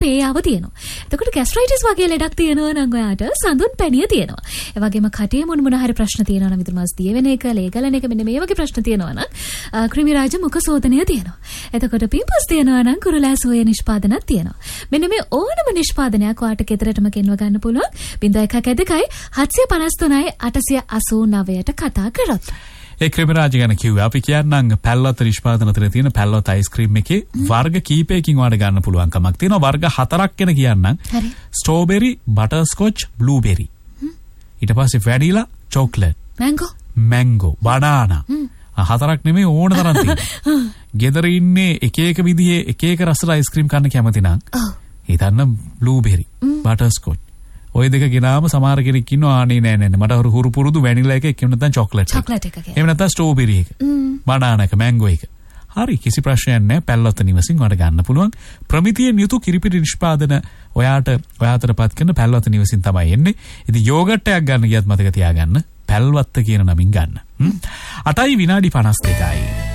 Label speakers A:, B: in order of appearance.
A: පේයාව තියෙනවා. එතකොට ગેස්ට්‍රයිටිස් වගේ ලෙඩක් තියෙනවා නම් ඔයාට සඳුන් පැණිය තියෙනවා. ඒ වගේම කටේ මොන හරි ප්‍රශ්න තියෙනවා නම් විතර මාස් දිය වෙන එක, ලේ ගලන එක මෙන්න මේ වගේ ප්‍රශ්න තියෙනවා නම් කෘමි රාජ මුඛ සෝදනය තියෙනවා. එතකොට පිම්පල්ස් තියෙනවා නම් කුරුලෑසෝයේ නිෂ්පාදනයක් තියෙනවා. මෙන්න මේ ඕනම නිෂ්පාදනයක් ඔයාට ගෙදරටම ගෙන්ව ගන්න පුළුවන්. 0112 753 889ට කතා කරොත්.
B: ඒ ක්‍රිමි රාජ ගැන කිව්වා. අපි කියන්නම් පැල්ලොත් නිෂ්පාදන අතර තියෙන පැල්ලොත් අයිස්ක්‍රීම් එකේ වර්ග කීපයකින් ඔයාලට ගන්න පුළුවන්කමක් තියෙනවා. වර්ග 4ක් ගැන කියන්නම්.
A: හරි.
B: Strawberry, බටර්ස්කොච්, blueberry. ඊට පස්සේ වැනිලා, චොක්ලට්, මැංගෝ, බනානා. 4ක් නෙමෙයි ඕන තරම් තියෙනවා. ගෙදර ඉන්නේ එක විදිහේ එක රසට අයිස්ක්‍රීම් කන්න කැමති නම් හිතන්න බ්ලූබෙරි, බටර්ස්කොච්. ඔය දෙක ගෙනාම සමහර කෙනෙක් ඉන්නවා ආනේ නෑ මට හුරු පුරුදු වැනිලා එක එහෙම නැත්නම් චොක්ලට්
A: එක.
B: එහෙම නැත්නම් ස්ට්‍රෝබෙරි එක. බනානා එක, මැංගෝ එක. හරි, කිසි ප්‍රශ්නයක් නෑ. පැල්ලොත් නිවසින් ඔයාලට ගන්න පුළුවන්. ප්‍රමිතියෙන් යුතු කිරිපිටි නිෂ්පාදන ඔයාටපත් කරන පැල්ලොත් නිවසින් තමයි එන්නේ. ඉතින් යෝගට් එකක් ගන්න ගියත් මතක තියාගන්න පැල්වත්ත කියන නමින් ගන්න. 8:52